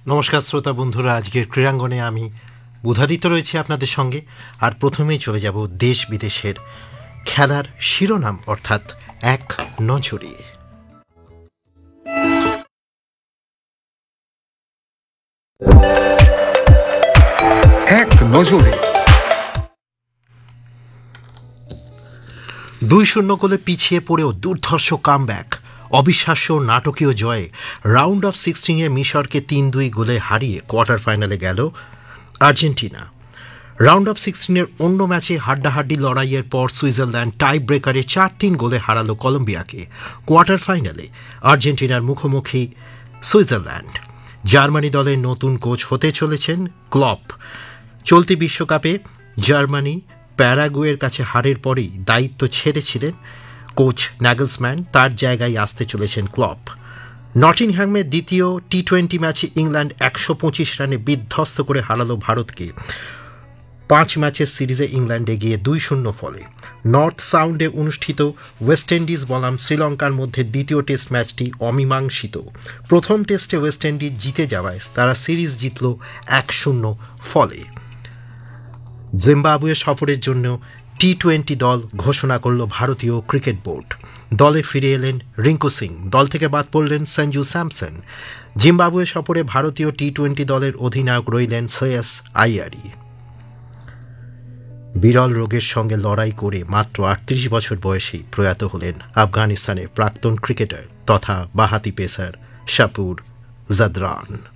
নমস্কার শ্রোতা বন্ধুরা, আজকের ক্রীড়াঙ্গনে আমি বুধাদিত্য রয়েছি আপনাদের সঙ্গে। আর প্রথমেই চলে যাব দেশ বিদেশের খেলার শিরোনাম, অর্থাৎ এক নজরে। এক নজরে 2-0 গোলে পিছিয়ে পড়েও দুর্ধর্ষ কামব্যাক, অবিশ্বাস্য নাটকীয় জয়ে রাউন্ড অফ 16-এ মিশরকে 3-2 গোলে হারিয়ে কোয়ার্টার ফাইনালে গেল আর্জেন্টিনা। রাউন্ড অফ 16-এর অন্য ম্যাচে হাড্ডাহাড্ডি লড়াইয়ের পর সুইজারল্যান্ড টাই ব্রেকারে 4-3 গোলে হারালো কলম্বিয়াকে। কোয়ার্টার ফাইনালে আর্জেন্টিনার মুখোমুখি সুইজারল্যান্ড। জার্মানি দলের নতুন কোচ হতে চলেছেন ক্লপ। চলতি বিশ্বকাপে জার্মানি প্যারাগুয়ের কাছে হারের পরেই দায়িত্ব ছেড়েছিলেন কোচ নাগেলসম্যান, তার জায়গায় আসতে চলেছেন ক্লপ। নটিংহ্যামে দ্বিতীয় টি-20 ম্যাচে ইংল্যান্ড 125 রানে বিধ্বস্ত করে হারালো ভারতকে। 5 ম্যাচের সিরিজে ইংল্যান্ড এগিয়ে 2-0 ফলে। নর্থ সাউন্ডে অনুষ্ঠিত ওয়েস্ট ইন্ডিজ বনাম শ্রীলঙ্কার মধ্যে দ্বিতীয় টেস্ট ম্যাচটি অমীমাংসিত। প্রথম টেস্টে ওয়েস্ট ইন্ডিজ জিতে যাওয়ায় তারা সিরিজ জিতল 1-0 ফলে। জিম্বাবুয়ে সফরের জন্য টি-20 দল ঘোষণা করল ভারতীয় ক্রিকেট বোর্ড। দলে ফিরে এলেন রিঙ্কু সিং, দল থেকে বাদ পড়লেন সঞ্জু স্যামসন। জিম্বাবুয়ে সফরে ভারতীয় টি-20 দলের অধিনায়ক রইলেন শ্রেয়স আইয়ারি। বিরল রোগের সঙ্গে লড়াই করে মাত্র 38 বছর বয়সী প্রয়াত হলেন আফগানিস্তানের প্রাক্তন ক্রিকেটার তথা বাঁহাতি পেসার শাপুর জাদরান।